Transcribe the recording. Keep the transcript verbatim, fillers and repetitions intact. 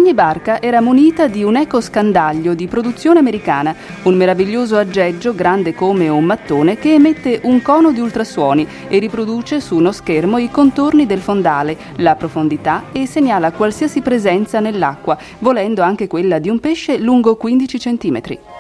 Ogni barca era munita di un ecoscandaglio di produzione americana, un meraviglioso aggeggio grande come un mattone che emette un cono di ultrasuoni e riproduce su uno schermo i contorni del fondale, la profondità e segnala qualsiasi presenza nell'acqua, volendo anche quella di un pesce lungo quindici centimetri.